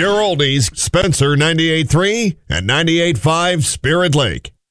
Your oldies, Spencer 98.3 and 98.5 Spirit Lake.